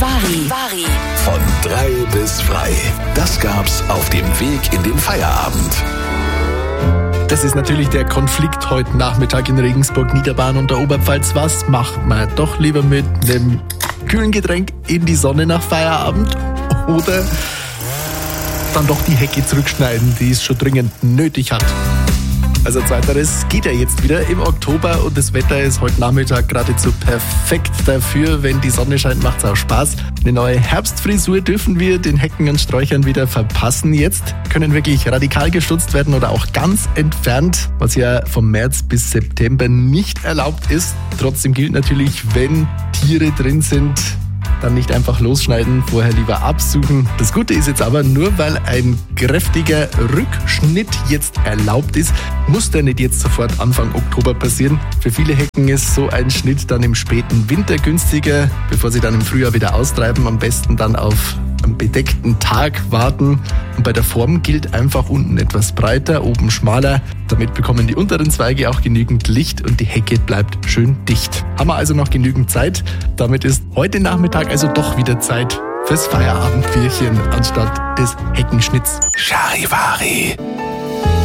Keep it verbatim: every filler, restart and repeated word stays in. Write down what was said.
Charivari. Von drei bis frei. Das gab's auf dem Weg in den Feierabend. Das ist natürlich der Konflikt heute Nachmittag in Regensburg, Niederbayern und der Oberpfalz. Was macht man? Doch lieber mit einem kühlen Getränk in die Sonne nach Feierabend oder dann doch die Hecke zurückschneiden, die es schon dringend nötig hat? Also zweiteres geht ja jetzt wieder im Oktober und das Wetter ist heute Nachmittag geradezu perfekt dafür. Wenn die Sonne scheint, macht's auch Spaß. Eine neue Herbstfrisur dürfen wir den Hecken und Sträuchern wieder verpassen. Jetzt können wirklich radikal gestutzt werden oder auch ganz entfernt, was ja vom März bis September nicht erlaubt ist. Trotzdem gilt natürlich, wenn Tiere drin sind, dann nicht einfach losschneiden, vorher lieber absuchen. Das Gute ist jetzt aber, nur weil ein kräftiger Rückschnitt jetzt erlaubt ist, muss der nicht jetzt sofort Anfang Oktober passieren. Für viele Hecken ist so ein Schnitt dann im späten Winter günstiger, bevor sie dann im Frühjahr wieder austreiben. Am besten dann auf einen bedeckten Tag warten. Und bei der Form gilt einfach unten etwas breiter, oben schmaler. Damit bekommen die unteren Zweige auch genügend Licht und die Hecke bleibt schön dicht. Haben wir also noch genügend Zeit. Damit ist heute Nachmittag also doch wieder Zeit fürs Feierabendbierchen anstatt des Heckenschnitts. Charivari.